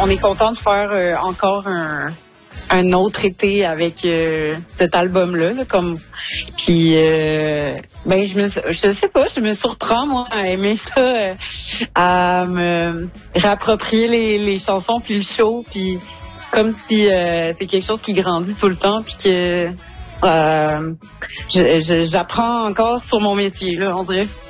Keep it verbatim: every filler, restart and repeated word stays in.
on est content de faire euh, encore un, un autre été avec euh, cet album-là. Là, comme puis, euh, ben je me, je sais pas, je me surprends moi à aimer ça, euh, à me réapproprier les, les chansons puis le show, puis comme si euh, c'est quelque chose qui grandit tout le temps, puis que euh, je, je, j'apprends encore sur mon métier là, on dirait.